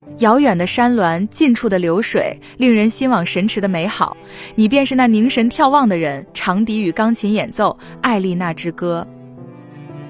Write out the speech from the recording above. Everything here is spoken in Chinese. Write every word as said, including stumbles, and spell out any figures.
遥远的山峦，近处的流水，令人心往神驰的美好。你便是那凝神眺望的人，长笛与钢琴演奏，艾丽娜之歌。